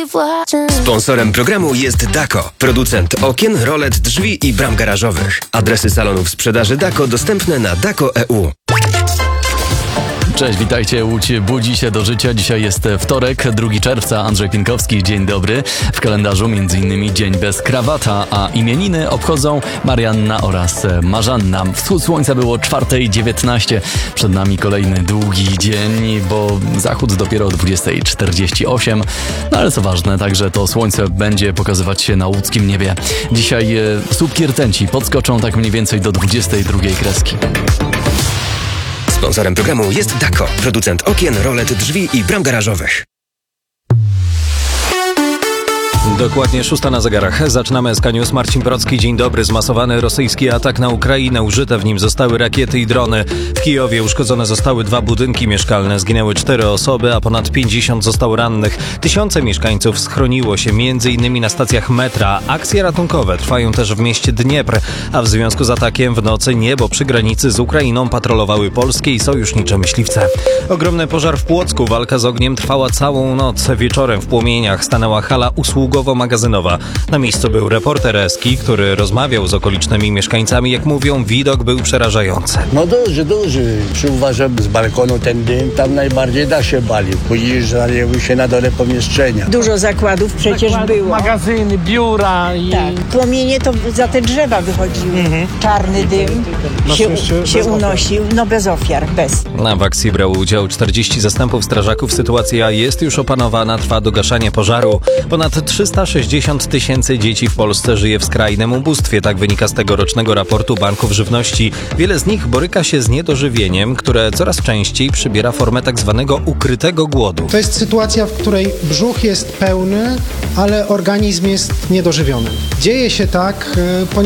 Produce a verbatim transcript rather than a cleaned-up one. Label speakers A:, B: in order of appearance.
A: Sponsorem programu jest Dako, producent okien, rolet, drzwi i bram garażowych. Adresy salonów sprzedaży Dako dostępne na dako kropka e u.
B: Cześć, witajcie. Łódź budzi się do życia. Dzisiaj jest wtorek, drugiego czerwca. Andrzej Pinkowski, dzień dobry. W kalendarzu między innymi dzień bez krawata, a imieniny obchodzą Marianna oraz Marzanna. Wschód słońca było czwarta dziewiętnaście. Przed nami kolejny długi dzień, bo zachód dopiero o dwudziesta czterdzieści osiem. No ale co ważne, także to słońce będzie pokazywać się na łódzkim niebie. Dzisiaj e, słupki rtęci podskoczą tak mniej więcej do dwudziestej drugiej kreski.
A: Sponsorem programu jest Dako, producent okien, rolet, drzwi i bram garażowych.
C: Dokładnie szósta na zegarach. Zaczynamy S K News. Marcin Brocki, dzień dobry. Zmasowany rosyjski atak na Ukrainę. Użyte w nim zostały rakiety i drony. W Kijowie uszkodzone zostały dwa budynki mieszkalne. Zginęły cztery osoby, a ponad pięćdziesiąt zostało rannych. Tysiące mieszkańców schroniło się między innymi na stacjach metra. Akcje ratunkowe trwają też w mieście Dniepr, a w związku z atakiem w nocy niebo przy granicy z Ukrainą patrolowały polskie i sojusznicze myśliwce. Ogromny pożar w Płocku. Walka z ogniem trwała całą noc. Wieczorem w płomieniach stanęła hala usługowo-magazynowa. Na miejscu był reporter Eski, który rozmawiał z okolicznymi mieszkańcami. Jak mówią, widok był przerażający.
D: No duży, duży. Przyuważam z balkonu ten dym, tam najbardziej da się balił. Później żarły się na dole pomieszczenia.
E: Dużo zakładów przecież
F: Zakłady,
E: było.
F: Magazyny, biura i...
E: Tak. Płomienie to za te drzewa wychodziły. Mhm. Czarny dym się, się unosił, no bez ofiar, bez.
C: Na w akcji brało udział czterdzieści zastępów strażaków. Sytuacja jest już opanowana, trwa dogaszanie pożaru. Ponad trzysta sześćdziesiąt tysięcy dzieci w Polsce żyje w skrajnym ubóstwie. Tak wynika z tegorocznego raportu Banków Żywności. Wiele z nich boryka się z niedożywieniem, które coraz częściej przybiera formę tak zwanego ukrytego głodu.
G: To jest sytuacja, w której brzuch jest pełny, ale organizm jest niedożywiony. Dzieje się tak, ponieważ